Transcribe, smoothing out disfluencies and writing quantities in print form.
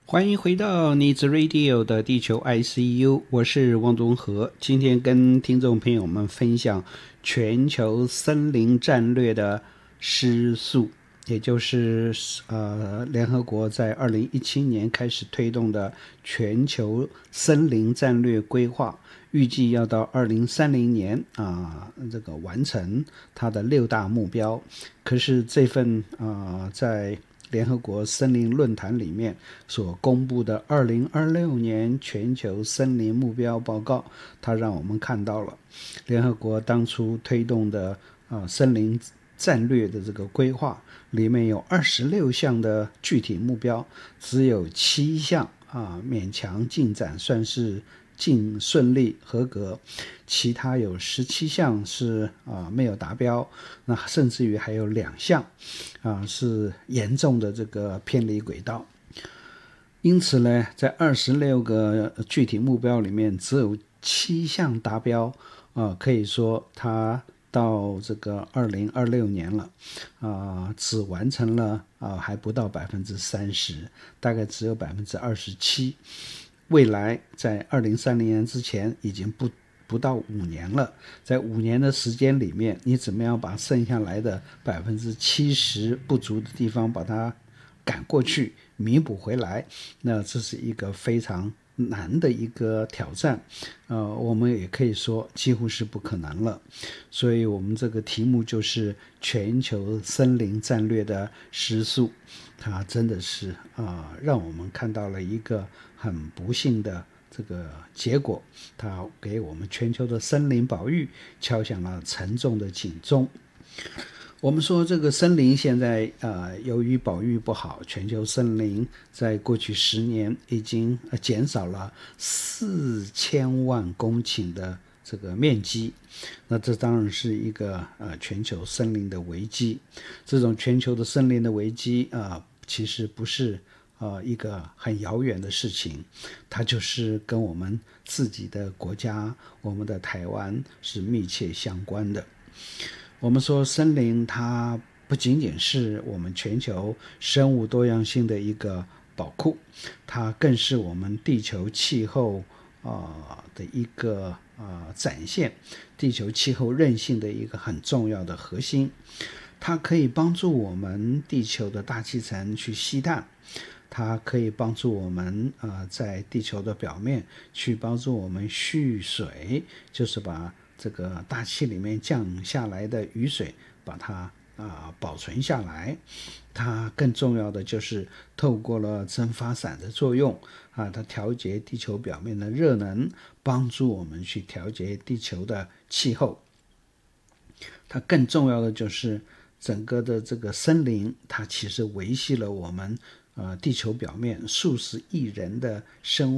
欢迎回到你子 Radio 的地球 ICU， 我是汪东和。今天跟听众朋友们分享全球森林战略的失速，也就是联合国在2017年开始推动的全球森林战略规划，预计要到2030年这个完成它的6大目标。可是这份在联合国森林论坛里面所公布的2026年全球森林目标报告，它让我们看到了联合国当初推动的森林战略的这个规划里面有26项的具体目标，只有7项勉强进展，算是顺利合格，其他有17项是没有达标，那甚至于还有2项是严重的这个偏离轨道。因此呢，在26个具体目标里面只有7项达标，可以说它到这个2026年了，只完成了还不到30%，大概只有27%。未来在2030年之前已经不到5年了，在5年的时间里面，你怎么样把剩下来的70%不足的地方把它赶过去，弥补回来，那这是一个非常难的一个挑战，我们也可以说几乎是不可能了。所以我们这个题目就是全球森林战略的失速，它真的是让我们看到了一个很不幸的这个结果，它给我们全球的森林保育敲响了沉重的警钟。我们说这个森林现在由于保育不好，全球森林在过去10年已经减少了4000万公顷的这个面积，那这当然是一个全球森林的危机。这种全球的森林的危机其实不是一个很遥远的事情，它就是跟我们自己的国家，我们的台湾是密切相关的。我们说森林它不仅仅是我们全球生物多样性的一个宝库，它更是我们地球气候的一个展现，地球气候韧性的一个很重要的核心。它可以帮助我们地球的大气层去吸碳，它可以帮助我们在地球的表面去帮助我们蓄水，就是把这个大气里面降下来的雨水把它保存下来。它更重要的就是透过了蒸发伞的作用它调节地球表面的热能，帮助我们去调节地球的气候。它更重要的就是整个的这个森林，它其实维系了我们地球表面数十亿人的生